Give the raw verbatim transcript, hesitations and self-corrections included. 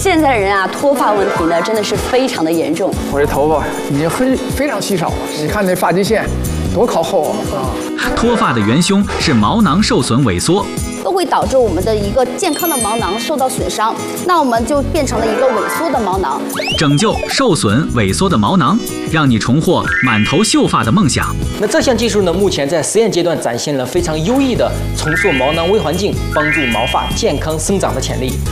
现在的人啊，脱发问题呢真的是非常的严重。 我这头发已经很非常稀少了，你看那发际线多靠后啊！ 脱发的元凶是毛囊受损萎缩， 都会导致我们的一个健康的毛囊受到损伤，那我们就变成了一个萎缩的毛囊。 拯救受损萎缩的毛囊，让你重获满头秀发的梦想。 那这项技术呢，目前在实验阶段展现了非常优异的重塑毛囊微环境，帮助毛发健康生长的潜力。